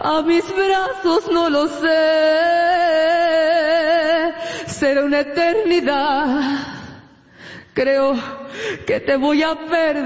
a mis brazos, no lo sé. Será una eternidad. Creo que te voy a perder.